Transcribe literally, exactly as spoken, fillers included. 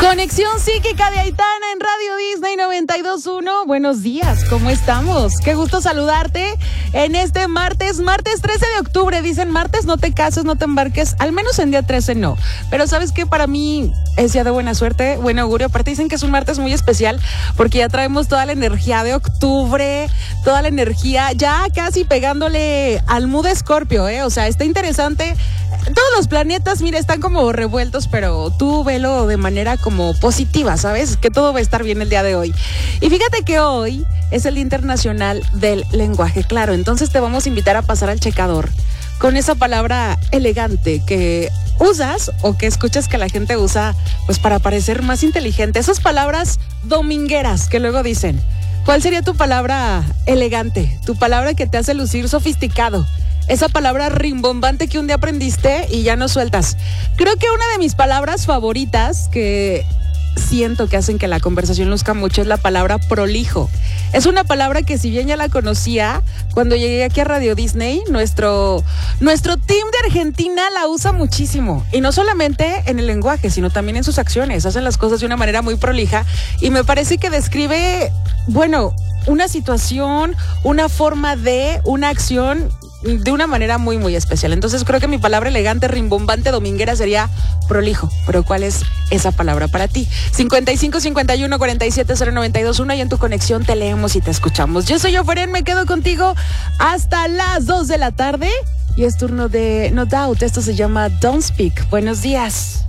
Conexión Psíquica de Aitana en Radio Disney noventa y dos punto uno. Buenos días, ¿cómo estamos? Qué gusto saludarte en este martes, martes trece de octubre. Dicen martes no te cases, no te embarques, al menos en día trece no. Pero ¿sabes qué? Para mí es día de buena suerte, buen augurio. Aparte dicen que es un martes muy especial porque ya traemos toda la energía de octubre, toda la energía ya casi pegándole al mood Escorpio, ¿eh? O sea, está interesante. Todos los planetas, mira, están como revueltos, pero tú velo de manera como positiva, ¿sabes? Que todo va a estar bien el día de hoy. Y fíjate que hoy es el Día Internacional del Lenguaje Claro, entonces te vamos a invitar a pasar al checador con esa palabra elegante que usas o que escuchas que la gente usa pues para parecer más inteligente. Esas palabras domingueras que luego dicen. ¿Cuál sería tu palabra elegante? Tu palabra que te hace lucir sofisticado. Esa palabra rimbombante que un día aprendiste y ya no sueltas. Creo que una de mis palabras favoritas que siento que hacen que la conversación luzca mucho es la palabra prolijo. Es una palabra que si bien ya la conocía, cuando llegué aquí a Radio Disney, nuestro, nuestro team de Argentina la usa muchísimo. Y no solamente en el lenguaje, sino también en sus acciones. Hacen las cosas de una manera muy prolija y me parece que describe, bueno, una situación, una forma de, una acción de una manera muy, muy especial. Entonces creo que mi palabra elegante, rimbombante, dominguera sería prolijo. Pero ¿cuál es esa palabra para ti? cincuenta y cinco, cincuenta y uno, cuarenta y siete, cero noventa y dos, uno y en tu conexión te leemos y te escuchamos. Yo soy Oferen, me quedo contigo hasta las dos de la tarde y es turno de No Doubt. Esto se llama Don't Speak. Buenos días.